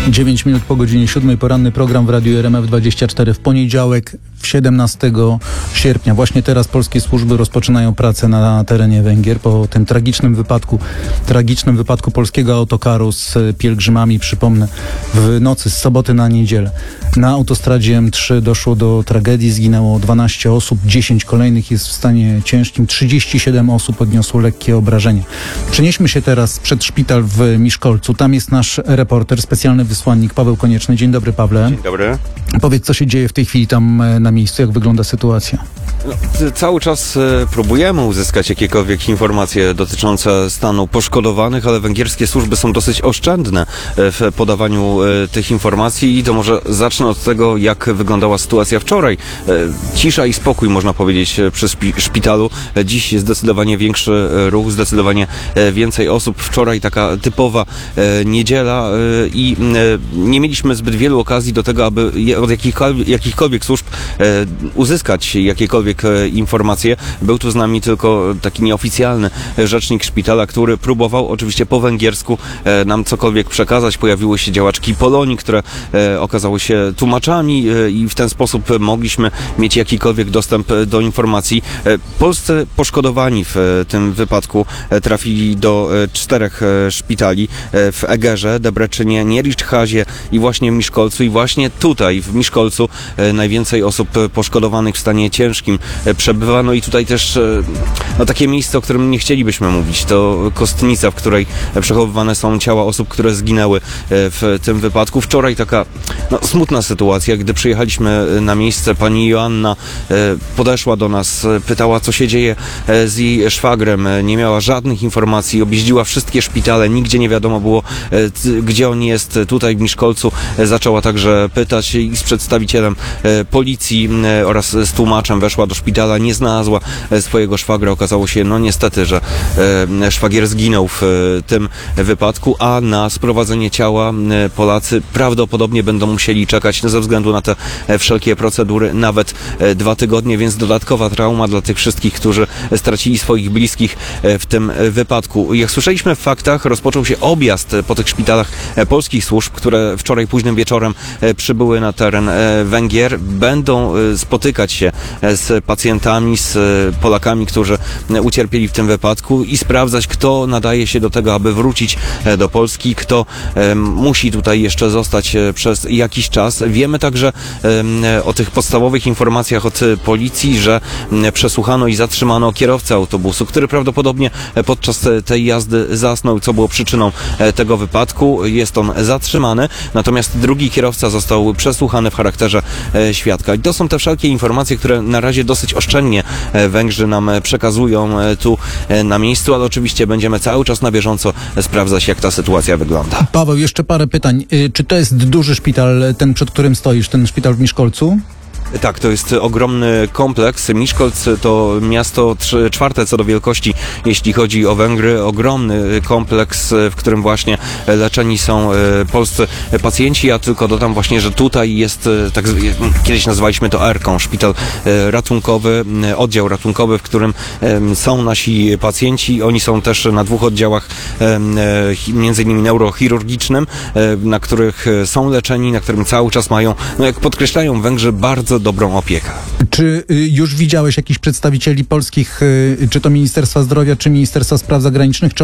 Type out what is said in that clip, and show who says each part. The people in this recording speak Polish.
Speaker 1: 9 minut po godzinie 7. Poranny program w Radiu RMF24 w poniedziałek, 17 sierpnia. Właśnie teraz polskie służby rozpoczynają pracę na terenie Węgier po tym tragicznym wypadku polskiego autokaru z pielgrzymami. Przypomnę, w nocy z soboty na niedzielę na autostradzie M3 doszło do tragedii. Zginęło 12 osób, 10 kolejnych jest w stanie ciężkim, 37 osób odniosło lekkie obrażenia. Przenieśmy się teraz przed szpital w Miszkolcu. Tam jest nasz reporter, specjalny wysłannik Paweł Konieczny. Dzień dobry, Pawle.
Speaker 2: Dzień dobry.
Speaker 1: Powiedz, co się dzieje w tej chwili tam na miejscu, jak wygląda sytuacja?
Speaker 2: Cały czas próbujemy uzyskać jakiekolwiek informacje dotyczące stanu poszkodowanych, ale węgierskie służby są dosyć oszczędne w podawaniu tych informacji i to może zacznę od tego, jak wyglądała sytuacja wczoraj. Cisza i spokój, można powiedzieć, przy szpitalu. Dziś jest zdecydowanie większy ruch, zdecydowanie więcej osób. Wczoraj taka typowa niedziela i nie mieliśmy zbyt wielu okazji do tego, aby od jakichkolwiek służb uzyskać jakiekolwiek informacje. Był tu z nami tylko taki nieoficjalny rzecznik szpitala, który próbował oczywiście po węgiersku nam cokolwiek przekazać. Pojawiły się działaczki Polonii, które okazały się tłumaczami i w ten sposób mogliśmy mieć jakikolwiek dostęp do informacji. Polscy poszkodowani w tym wypadku trafili do 4 szpitali w Egerze, Debreczynie, Niericzhazie i właśnie w Miszkolcu. I właśnie tutaj w Miszkolcu najwięcej osób poszkodowanych w stanie ciężkim przebywa. No i tutaj też takie miejsce, o którym nie chcielibyśmy mówić. To Kostnica, w której przechowywane są ciała osób, które zginęły w tym wypadku. Wczoraj taka smutna sytuacja. Gdy przyjechaliśmy na miejsce, pani Joanna podeszła do nas, pytała, co się dzieje z jej szwagrem. Nie miała żadnych informacji, objeździła wszystkie szpitale, nigdzie nie wiadomo było, gdzie on jest. Tutaj w Miszkolcu zaczęła także pytać i z przedstawicielem policji oraz z tłumaczem weszła do szpitala, nie znalazła swojego szwagra. Okazało się, niestety, że szwagier zginął w tym wypadku, a na sprowadzenie ciała Polacy prawdopodobnie będą musieli czekać ze względu na te wszelkie procedury nawet 2 tygodnie, więc dodatkowa trauma dla tych wszystkich, którzy stracili swoich bliskich w tym wypadku. Jak słyszeliśmy w faktach, rozpoczął się objazd po tych szpitalach polskich służb, które wczoraj późnym wieczorem przybyły na teren Węgier. Będą spotykać się z pacjentami, z Polakami, którzy ucierpieli w tym wypadku i sprawdzać, kto nadaje się do tego, aby wrócić do Polski, kto musi tutaj jeszcze zostać przez jakiś czas. Wiemy także o tych podstawowych informacjach od policji, że przesłuchano i zatrzymano kierowcę autobusu, który prawdopodobnie podczas tej jazdy zasnął, co było przyczyną tego wypadku. Jest on zatrzymany, natomiast drugi kierowca został przesłuchany w charakterze świadka. I to są te wszelkie informacje, które na razie dosyć oszczędnie Węgrzy nam przekazują tu na miejscu, ale oczywiście będziemy cały czas na bieżąco sprawdzać, jak ta sytuacja wygląda.
Speaker 1: Paweł, jeszcze parę pytań. Czy to jest duży szpital, ten przed którym stoisz, ten szpital w Miszkolcu?
Speaker 2: Tak, to jest ogromny kompleks. Miszkolc to miasto 4. co do wielkości, jeśli chodzi o Węgry. Ogromny kompleks, w którym właśnie leczeni są polscy pacjenci. Ja tylko dodam właśnie, że tutaj jest, kiedyś nazwaliśmy to R-ką, szpital ratunkowy, oddział ratunkowy, w którym są nasi pacjenci. Oni są też na 2 oddziałach, między innymi neurochirurgicznym, na których są leczeni, na którym cały czas mają, jak podkreślają Węgrzy, bardzo dobrą opiekę.
Speaker 1: Czy już widziałeś jakichś przedstawicieli polskich, czy to Ministerstwa Zdrowia, czy Ministerstwa Spraw Zagranicznych, czy